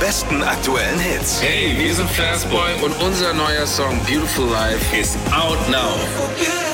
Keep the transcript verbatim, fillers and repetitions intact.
besten aktuellen Hits. Hey, wir sind Fastboy und unser neuer Song Beautiful Life ist out now.